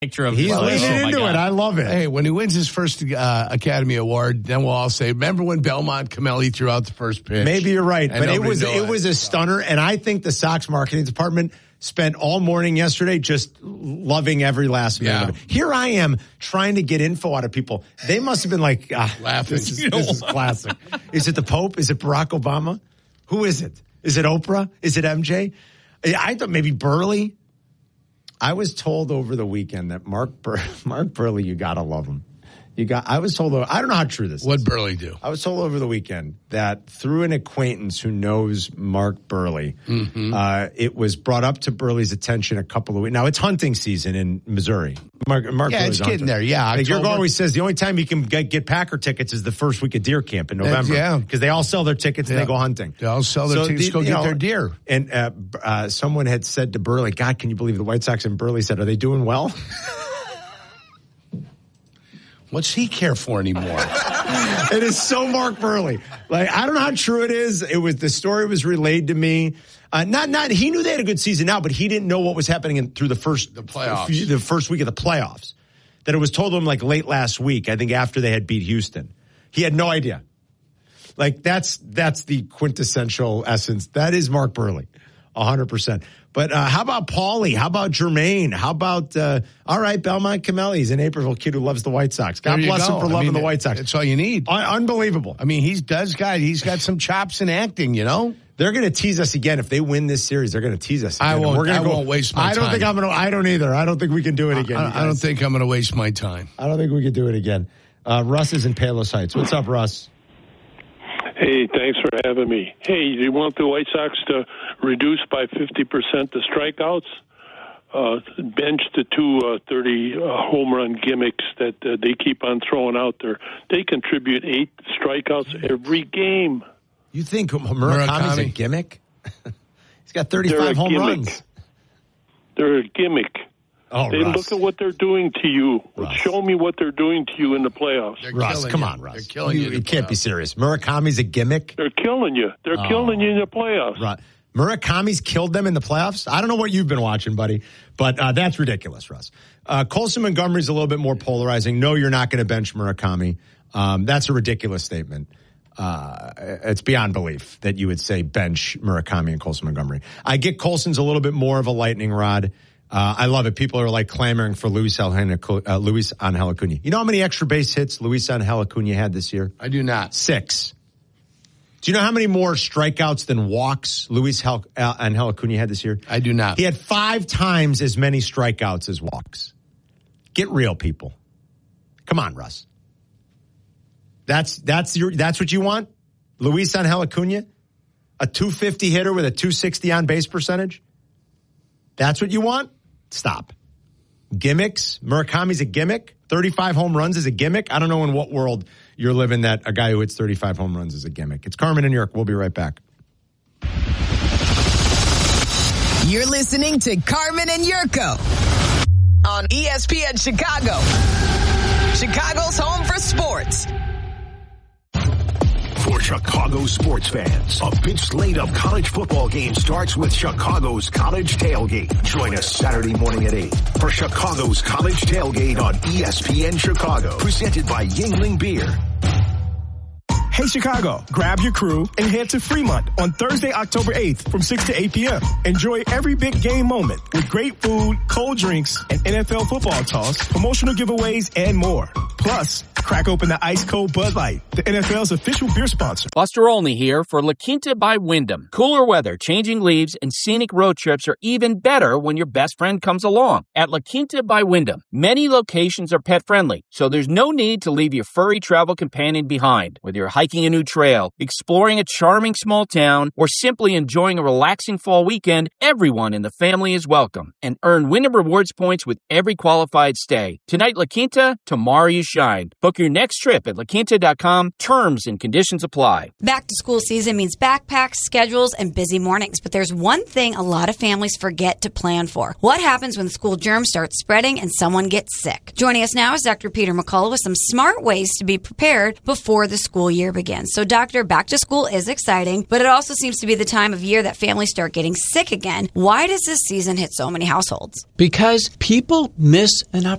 picture of He's leaning into it. I love it. Hey, when he wins his first Academy Award, then we'll all say, remember when Belmont Camelli threw out the first pitch? Maybe you're right, And but it nobody was a stunner, and I think the Sox marketing department spent all morning yesterday just loving every last minute of it. Here I am trying to get info out of people. They must have been like, laughing. This is classic. Is it the Pope? Is it Barack Obama? Who is it? Is it Oprah? Is it MJ? I thought maybe Burley. I was told over the weekend that Mark Burley, you gotta love him. I was told, I don't know how true this is. What'd Burley do? I was told over the weekend that through an acquaintance who knows Mark Burley, it was brought up to Burley's attention a couple of weeks. Now, it's hunting season in Missouri. Mark it's getting there, Like Jurg always says, the only time you can get Packer tickets is the first week of deer camp in November. Because they all sell their tickets and they go hunting. They all sell their tickets to go get their deer. And someone had said to Burley, God, can you believe the White Sox? And Burley said, are they doing well? What's he care for anymore? It is so Mark Burley. Like, I don't know how true it is. The story was relayed to me. He knew they had a good season now, but he didn't know what was happening through the first playoffs. The first week of the playoffs. That it was told him like late last week, I think after they had beat Houston. He had no idea. Like, that's the quintessential essence. That is Mark Burley. 100%. But how about Paulie? How about Jermaine? How about, all right, Belmont Camelli. He's an Naperville kid who loves the White Sox. God bless him for loving the White Sox. That's all you need. Unbelievable. I mean, he's got some chops in acting, you know? They're going to tease us again. If they win this series, they're going to tease us again. I won't waste my time. I don't either. I don't think we can do it again. I don't think I'm going to waste my time. I don't think we can do it again. Russ is in Palos Heights. What's up, Russ? Hey, thanks for having me. Hey, you want the White Sox to reduce by 50% the strikeouts? Bench the two 30 home run gimmicks that they keep on throwing out there. They contribute 8 strikeouts every game. You think Murakami's a gimmick? He's got 35 home runs. They're a gimmick. Oh, they Russ. look at what they're doing to you. Russ. Show me what they're doing to you in the playoffs. Russ, come on, Russ. They're killing you. You can't be serious. Murakami's a gimmick? They're killing you. They're killing you in the playoffs. Right. Murakami's killed them in the playoffs? I don't know what you've been watching, buddy, but that's ridiculous, Russ. Colson Montgomery's a little bit more polarizing. No, you're not going to bench Murakami. That's a ridiculous statement. It's beyond belief that you would say bench Murakami and Colson Montgomery. I get Colson's a little bit more of a lightning rod. I love it. People are like clamoring for Luis Angel Acuna. You know how many extra base hits Luis Angel Acuna had this year? I do not. 6. Do you know how many more strikeouts than walks Luis Angel Acuna had this year? I do not. He had 5 times as many strikeouts as walks. Get real, people. Come on, Russ. That's what you want? Luis Angel Acuna? A 250 hitter with a 260 on base percentage? That's what you want? Stop. Gimmicks? Murakami's a gimmick? 35 home runs is a gimmick? I don't know in what world you're living that a guy who hits 35 home runs is a gimmick. It's Carmen and York. We'll be right back. You're listening to Carmen and Yurko on ESPN Chicago. Chicago's home for sports. For Chicago sports fans, a big slate of college football games starts with Chicago's College Tailgate. Join us Saturday morning at 8 for Chicago's College Tailgate on ESPN Chicago, presented by Yuengling Beer. Hey Chicago, grab your crew and head to Fremont on Thursday, October 8th from 6 to 8 p.m. Enjoy every big game moment with great food, cold drinks, and NFL football toss, promotional giveaways, and more. Plus, crack open the ice cold Bud Light, the NFL's official beer sponsor. Buster Olney here for La Quinta by Wyndham. Cooler weather, changing leaves, and scenic road trips are even better when your best friend comes along. At La Quinta by Wyndham, many locations are pet friendly, so there's no need to leave your furry travel companion behind. Whether you're hiking a new trail, exploring a charming small town, or simply enjoying a relaxing fall weekend, everyone in the family is welcome. And earn Wyndham Rewards points with every qualified stay. Tonight, La Quinta, tomorrow you shine. Book Book your next trip at LaQuinta.com. Terms and conditions apply. Back to school season means backpacks, schedules, and busy mornings. But there's one thing a lot of families forget to plan for. What happens when school germs start spreading and someone gets sick? Joining us now is Dr. Peter McCullough with some smart ways to be prepared before the school year begins. So, Doctor, back to school is exciting, but it also seems to be the time of year that families start getting sick again. Why does this season hit so many households? Because people miss an opportunity